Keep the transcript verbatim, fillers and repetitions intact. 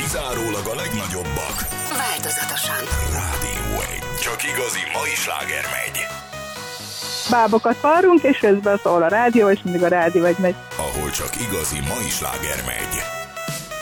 Kizárólag a legnagyobbak. Változatosan. Rádió egy. Csak igazi mai sláger megy. Bábokat varrunk, és közben szól a rádió, és mindig a rádió egy megy. Ahol csak igazi mai sláger megy.